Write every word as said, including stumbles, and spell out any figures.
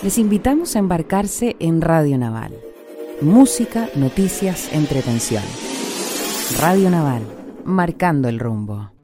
Les invitamos a embarcarse en Radio Naval. Música, noticias, entretención. Radio Naval, marcando el rumbo.